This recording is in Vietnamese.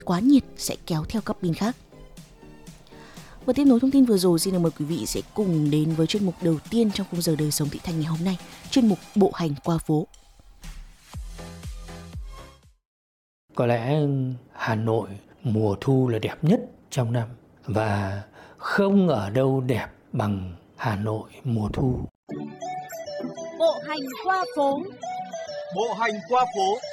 quá nhiệt sẽ kéo theo các pin khác. Và tiếp nối thông tin vừa rồi, xin được mời quý vị sẽ cùng đến với chuyên mục đầu tiên trong khung giờ đời sống thị thành ngày hôm nay, chuyên mục Bộ hành qua phố. Có lẽ Hà Nội mùa thu là đẹp nhất trong năm và không ở đâu đẹp bằng Hà Nội mùa thu. Bộ hành qua phố. Bộ hành qua phố.